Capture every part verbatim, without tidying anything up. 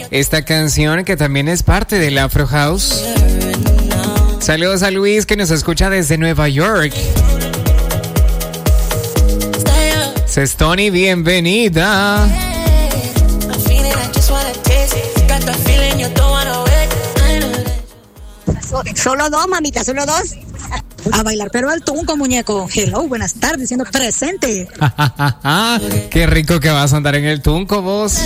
esta canción que también es parte del Afro House. Saludos a Luis que nos escucha desde Nueva York. Sestoni, bienvenida. Solo dos, mamita, solo dos. A bailar, pero al tunco, muñeco. Hello, buenas tardes, siendo presente. Qué rico que vas a andar en el tunco, vos.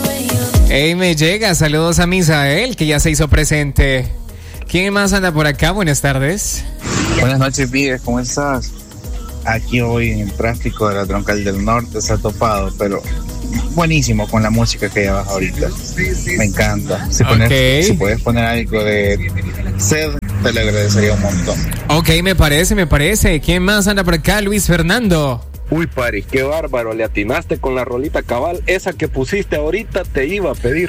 Ey, me llega. Saludos a Misael, que ya se hizo presente. ¿Quién más anda por acá? Buenas tardes. Buenas noches, Vives, ¿cómo estás? Aquí hoy en el tráfico de la Troncal del Norte se ha topado, pero buenísimo con la música que llevas ahorita. Me encanta. Si, pones, okay. si puedes poner algo de Sed, te lo agradecería un montón. Ok, me parece, me parece. ¿Quién más anda por acá? Luis Fernando. Uy, Pari, qué bárbaro, le atinaste con la rolita cabal. Esa que pusiste ahorita te iba a pedir.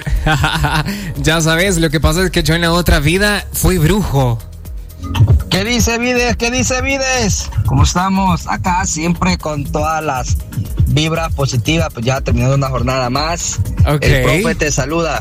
Ya sabes, lo que pasa es que yo en la otra vida fui brujo. ¿Qué dice Vides? ¿Qué dice Vides? ¿Cómo estamos? Acá siempre con todas las vibras positivas, pues ya terminando una jornada más. Okay. El profe te saluda.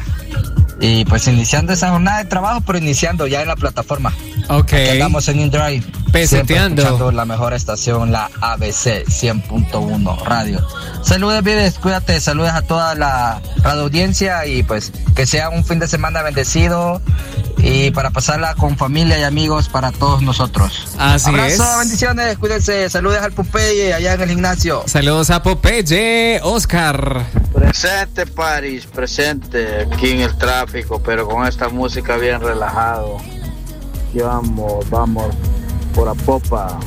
Y pues iniciando esa jornada de trabajo, pero iniciando ya en la plataforma. Ok. Aquí andamos en InDrive. Peseteando. Escuchando la mejor estación, la A B C cien punto uno Radio. Saludos, Vides, cuídate, saludos a toda la radio audiencia y pues que sea un fin de semana bendecido y para pasarla con familia y amigos para todos nosotros. Así Abrazo, es. Abrazo, bendiciones, cuídense, saludos al Popeye allá en el gimnasio. Saludos a Popeye, Oscar. Presente, Paris, presente aquí en el tráfico, pero con esta música bien relajado. Y vamos, vamos por la popa.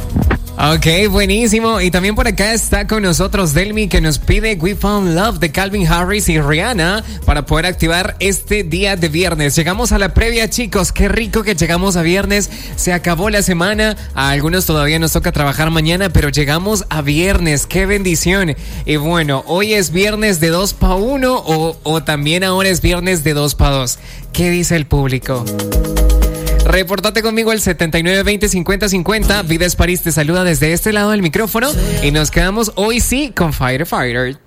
Ok, buenísimo. Y también por acá está con nosotros Delmi, que nos pide We Found Love de Calvin Harris y Rihanna para poder activar este día de viernes. Llegamos a la previa, chicos. Qué rico que llegamos a viernes. Se acabó la semana. A algunos todavía nos toca trabajar mañana, pero llegamos a viernes. ¡Qué bendición! Y bueno, hoy es viernes de dos para uno o, o también ahora es viernes de dos para dos. ¿Qué dice el público? Reportate conmigo al setenta y nueve veinte cincuenta cincuenta. Vides París te saluda desde este lado del micrófono y nos quedamos hoy sí con Fighter Fighter.